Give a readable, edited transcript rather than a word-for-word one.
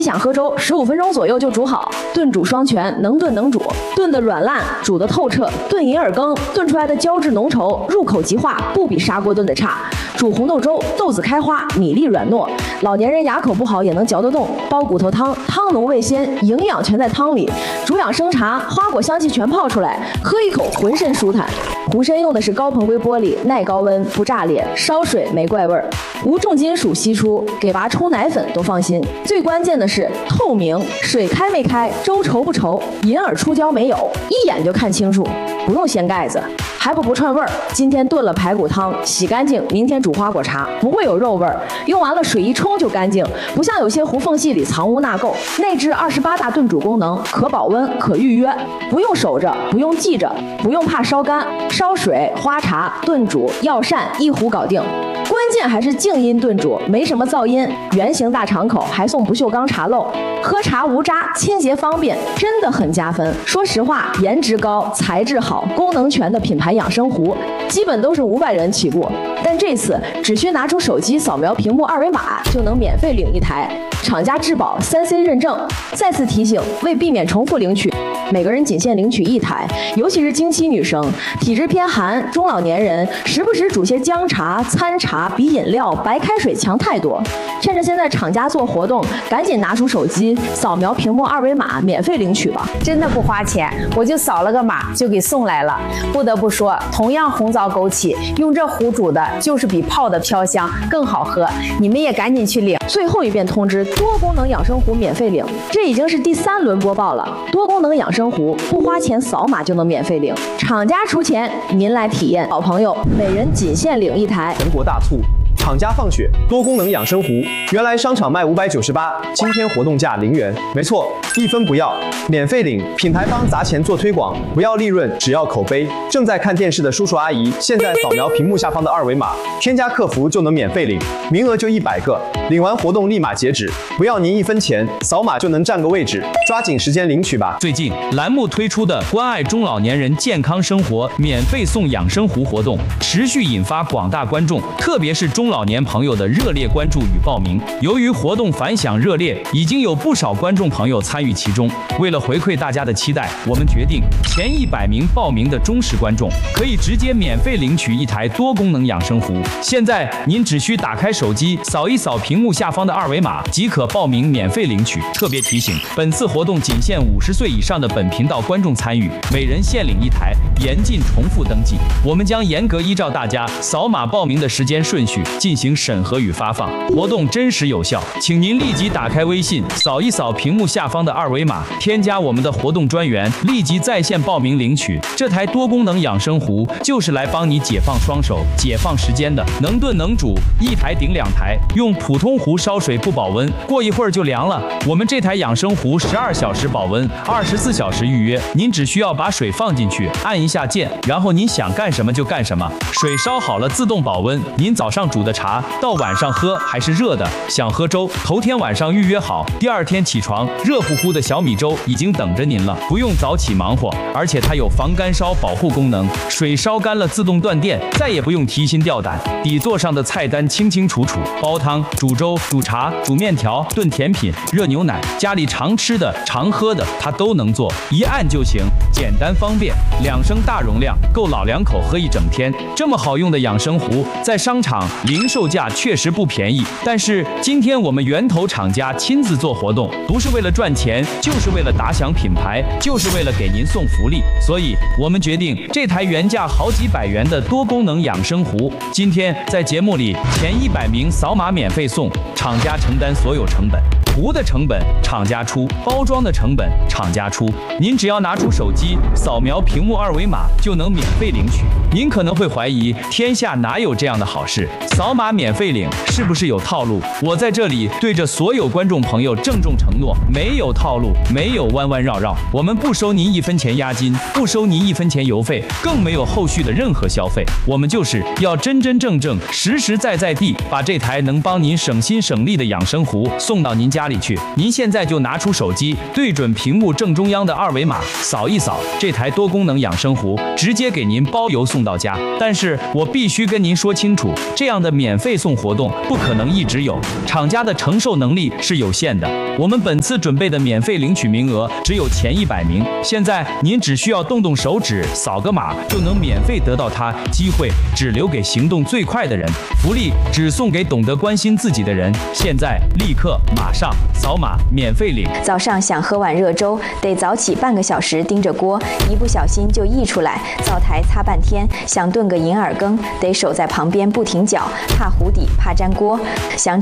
想喝粥，15分钟左右就煮好，炖煮双全，能炖能煮，炖得软烂，煮得透彻，炖银耳羹，炖出来的胶质浓稠，入口即化，不比砂锅炖的差。煮红豆粥，豆子开花，米粒软糯，老年人牙口不好也能嚼得动。煲骨头汤，汤浓味鲜，营养全在汤里。煮养生茶，花果香气全泡出来，喝一口浑身舒坦。壶身用的是高硼硅玻璃，耐高温，不炸裂，烧水没怪味儿，无重金属析出，给娃冲奶粉都放心。最关键的是透明，水开没开，粥稠不稠，银耳出胶没有，一眼就看清楚，不用掀盖子。还不串味儿，今天炖了排骨汤，洗干净，明天煮花果茶，不会有肉味儿。用完了水一冲就干净，不像有些糊缝隙里藏污纳垢。内置28大炖煮功能，可保温，可预约，不用守着，不用记着，不用怕烧干。烧水、花茶、炖煮、药膳一壶搞定。关键还是静音炖煮，没什么噪音，圆形大敞口，还送不锈钢茶漏，喝茶无渣，清洁方便，真的很加分。说实话，颜值高，材质好，功能全的品牌养生壶，基本都是500元起步，但这次只需拿出手机扫描屏幕2维码就能免费领一台，厂家质保3C 认证。再次提醒，为避免重复领取，每个人仅限领取1台，尤其是经期女生、体质偏寒、中老年人，时不时煮些姜茶、参茶比饮料、白开水强太多。趁着现在厂家做活动，赶紧拿出手机扫描屏幕2维码免费领取吧。 真的不花钱，我就扫了个码就给送来了。不得不说，同样红枣枸杞，用这壶煮的就是比泡的飘香更好喝。你们也赶紧去领。 最后一遍通知，多功能养生壶免费领，这已经是第3轮播报了。多功能养生壶不花钱，扫码就能免费领，厂家出钱，您来体验。好朋友，每人仅限领1台。 全国大促，厂家放血，多功能养生壶，原来商场卖598，今天活动价0元。没错，1分不要，免费领，品牌方砸钱做推广，不要利润，只要口碑。正在看电视的叔叔阿姨，现在扫描屏幕下方的2维码，添加客服就能免费领，名额就100个，领完活动立马截止，不要您1分钱，扫码就能占个位置，抓紧时间领取吧。 最近栏目推出的关爱中老年人健康生活免费送养生壶活动，持续引发广大观众，特别是中老年朋友的热烈关注与报名。由于活动反响热烈，已经有不少观众朋友参与其中。为了回馈大家的期待，我们决定前100名报名的忠实观众可以直接免费领取1台多功能养生壶。现在您只需打开手机，扫一扫屏幕下方的2维码，即可报名免费领取。特别提醒，本次活动仅限50岁以上的本频道观众参与，每人限领1台，严禁重复登记。我们将严格依照大家扫码报名的时间顺序进行审核与发放，活动真实有效，请您立即打开微信，扫一扫屏幕下方的2维码，添加我们的活动专员，立即在线报名领取。这台多功能养生壶就是来帮你解放双手、解放时间的，能炖能煮，1台顶2台。用普通壶烧水不保温，过一会儿就凉了。我们这台养生壶12小时保温，24小时预约。您只需要把水放进去，按一下键，然后您想干什么就干什么。水烧好了自动保温，您早上煮的茶到晚上喝还是热的。想喝粥，头天晚上预约好，第2天起床，热乎乎的小米粥已经等着您了，不用早起忙活。而且它有防干烧保护功能，水烧干了自动断电，再也不用提心吊胆。底座上的菜单清清楚楚，煲汤、煮粥、煮茶、煮面条、炖甜品、热牛奶，家里常吃的、常喝的，它都能做，一按就行，简单方便。2升大容量，够老2口喝1整天。这么好用的养生壶，在商场零售价确实不便宜，但是今天我们源头厂家亲自做活动，不是为了赚钱，就是为了打响品牌，就是为了给您送福利。所以我们决定，这台原价好几百元的多功能养生壶，今天在节目里前100名扫码免费送，厂家承担所有成本。壶的成本厂家出，包装的成本厂家出，您只要拿出手机扫描屏幕2维码就能免费领取。您可能会怀疑，天下哪有这样的好事？扫码免费领是不是有套路？我在这里对着所有观众朋友郑重承诺，没有套路，没有弯弯绕绕，我们不收您1分钱押金，不收您1分钱邮费，更没有后续的任何消费。我们就是要真真正正、实实在在地把这台能帮您省心省力的养生壶送到您家家里去。您现在就拿出手机，对准屏幕正中央的二维码，扫一扫，这台多功能养生壶直接给您包邮送到家。但是我必须跟您说清楚，这样的免费送活动不可能一直有，厂家的承受能力是有限的。我们本次准备的免费领取名额只有前100名，现在您只需要动动手指，扫个码就能免费得到它，机会只留给行动最快的人，福利只送给懂得关心自己的人。现在立刻马上扫码免费领。 早上想喝碗热粥，得早起半个小时盯着锅，一不小心就溢出来，灶台擦半天。想炖个银耳羹，得守在旁边不停搅，怕糊底，怕粘锅。想